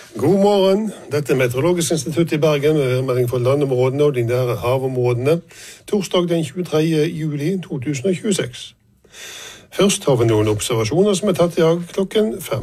God morgen, dette Meteorologisk institutt i Bergen med melding for landområdene og de nære havområdene, torsdag den 23. juli 2026. Først har vi noen observasjoner som tatt i dag klokken 5.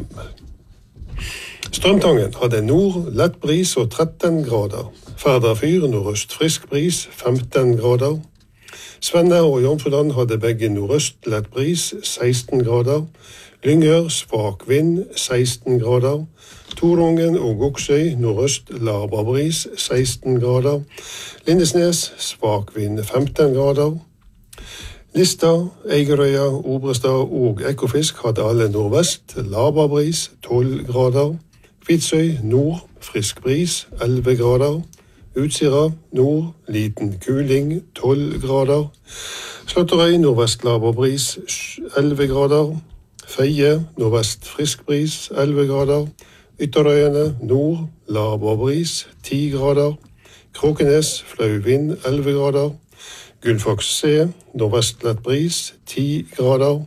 Strømtangen hadde nord lett bris og 13 grader. Færder fyr nordøst frisk bris 15 grader. Svenne og Jomfruland hadde begge nordøst lett bris 16 grader. Lyngør svak vind 16 grader. Torungen og Goksøy nordøst laber bris 16 grader. Lindesnes svak vind 15 grader. Lista, Eigerøya, Obrestad og Ekofisk hadde alle nordvest laber bris 12 grader. Kvitsøy nord frisk bris 11 grader. Utsira nord liten kuling 12 grader. Slåtterøy nordvest laber bris 11 grader. Feie nordvest frisk bris 11 grader. Ytterøyene nord laber bris 10 grader. Kråkenes flau vind 11 grader. Gullfaks C nordvest lett bris 10 grader.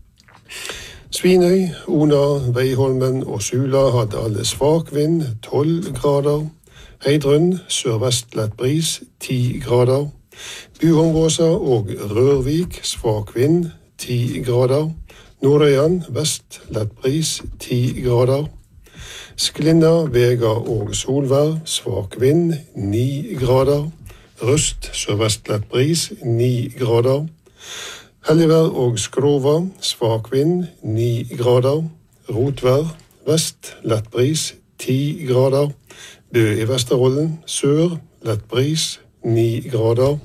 Svinøy, Ona, Veiholmen og Sula hadde alle svak vind 12 grader. Heidrun sørvest lett bris 10 grader. Buhåndbåsa og Rørvik svak vind 10 grader. Nordøyan vest lett bris 10 grader. Sklinna, Vega og Solvær svak vind 9 grader. Røst sørvest lett bris 9 grader. Helligvær og Skrova svak vind 9 grader. Rotvær vest lett bris 10 grader. Bø i Vesterollen sør lett bris 9 grader.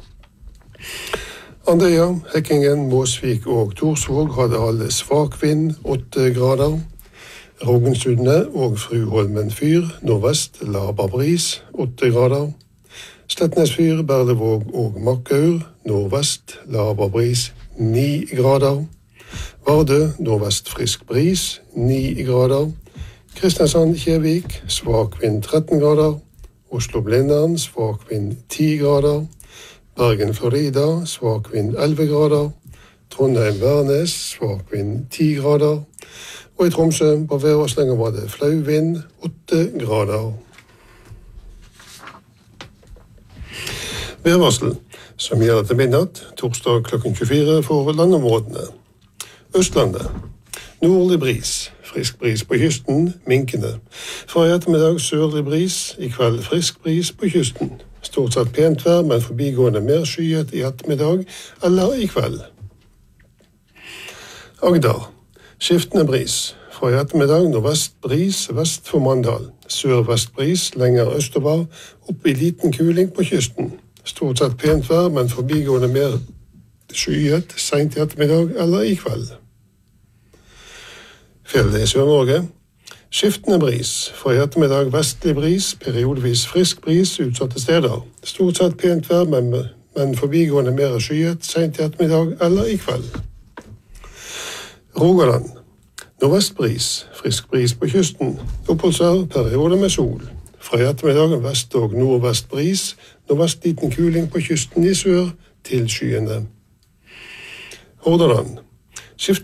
Andøya, Hekkingen, Måsvik og Torsvåg hadde alle svak vind 8 grader. Roggensudne og Fruholmen fyr nordvest laber bris 8 grader. Slettnes fyr, Berlevåg og Makkaur nordvest laber bris 9 grader. Vardø nordvest frisk bris 9 grader. Kristiansand, Kjevik svak vind 13 grader. Oslo-Blindern svak vind 10 grader. Bergen, Florida svak vind 11 grader. Trondheim, Værnes svak vind 10 grader. Og i Tromsø på Værvarslenger var det flau vind 8 grader. Værvarsel som gjelder til midnatt, torsdag klokken 24 for landområdene. Østlandet. Nordlig bris. Frisk bris på kysten, minkende. Fra i ettermiddag sørlig bris, i kveld frisk bris på kysten. Stort sett pent vær, men forbigående mer skyet i ettermiddag eller i kveld. Agder. Skiftende bris. Fra i ettermiddag nordvest bris vest for Mandal. Sør-vest bris lenger østover, opp i liten kuling på kysten. Stort sett pent vær, men forbigående mer skyet sent i ettermiddag eller i kveld. Fjellet i Sør-Norge. Skiftende bris. Fra i ettermiddag vestlig bris, periodevis frisk bris utsatte steder. Stort sett pent vær, men forbigående mer skyet sent i ettermiddag eller i kveld. Rogaland. Nordvestbris. Frisk bris på kysten. Oppholdsvær, perioder med sol. Fra i ettermiddag vest- og nordvest bris. Nordvest liten kuling på kysten i sør til skyene. Hordaland.